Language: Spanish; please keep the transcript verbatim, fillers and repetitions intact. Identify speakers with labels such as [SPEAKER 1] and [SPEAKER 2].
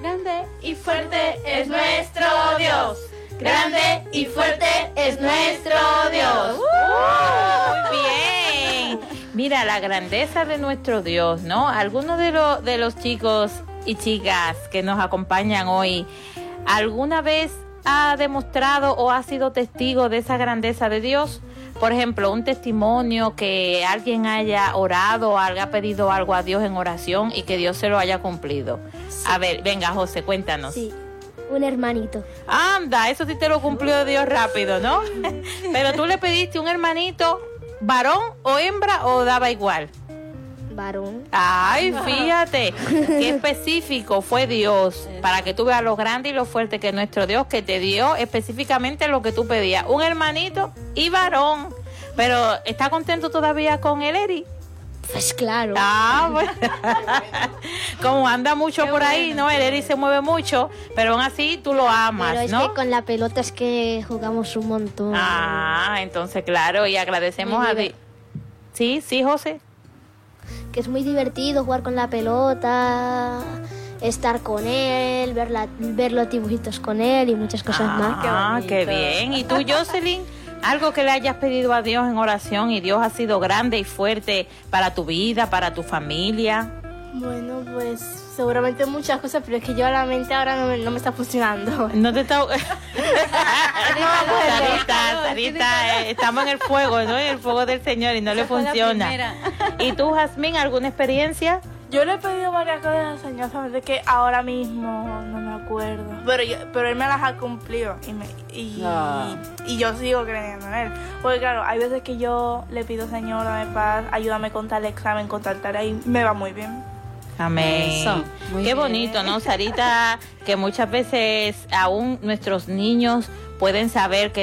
[SPEAKER 1] Grande y fuerte es nuestro Dios. Grande y fuerte es nuestro Dios.
[SPEAKER 2] Uh, muy bien. Mira, la grandeza de nuestro Dios, ¿no? Algunos de, lo, de los chicos y chicas que nos acompañan hoy, ¿alguna vez ha demostrado o ha sido testigo de esa grandeza de Dios? Por ejemplo, un testimonio que alguien haya orado o haya pedido algo a Dios en oración y que Dios se lo haya cumplido. Sí. A ver, venga, José, cuéntanos.
[SPEAKER 3] Sí, un hermanito.
[SPEAKER 2] Anda, eso sí te lo cumplió Dios rápido, ¿no? Pero tú le pediste un hermanito, varón o hembra, o daba igual.
[SPEAKER 3] Varón.
[SPEAKER 2] Ay, fíjate, qué específico fue Dios, para que tú veas lo grande y lo fuerte que es nuestro Dios, que te dio específicamente lo que tú pedías, un hermanito y varón. Pero, ¿está contento todavía con el Eri?
[SPEAKER 3] Pues claro.
[SPEAKER 2] Ah, bueno. Como anda mucho qué por bueno, ahí, ¿no? El Eri se mueve mucho, pero aún así tú lo amas,
[SPEAKER 3] pero es
[SPEAKER 2] ¿no?
[SPEAKER 3] que con la pelota es que jugamos un montón.
[SPEAKER 2] Ah, entonces claro, y agradecemos a Dios. Sí, sí, José.
[SPEAKER 3] Que es muy divertido jugar con la pelota, estar con él, ver, la, ver los dibujitos con él y muchas cosas
[SPEAKER 2] ah,
[SPEAKER 3] más.
[SPEAKER 2] Ah, qué, qué bien. ¿Y tú, Jocelyn? Algo que le hayas pedido a Dios en oración y Dios ha sido grande y fuerte para tu vida, para tu familia.
[SPEAKER 4] Bueno, pues seguramente muchas cosas, pero es que yo a la mente ahora no me, no me está funcionando.
[SPEAKER 2] No te está... Sarita, Sarita, eh, estamos en el fuego, ¿no? En el fuego del Señor y no le funciona. ¿Y tú, Jazmín, alguna experiencia?
[SPEAKER 4] Yo le he pedido varias cosas al Señor, solamente que ahora mismo no me acuerdo. Pero yo, pero Él me las ha cumplido y, me, y, no. y, y yo sigo creyendo en Él. Porque claro, hay veces que yo le pido, Señor, dame paz, ayúdame con tal examen, con tal tarea, y me va muy bien.
[SPEAKER 2] Amén.
[SPEAKER 1] Eso, muy
[SPEAKER 2] Qué
[SPEAKER 1] bien.
[SPEAKER 2] bonito, ¿no, Sarita? Que muchas veces aún nuestros niños pueden saber que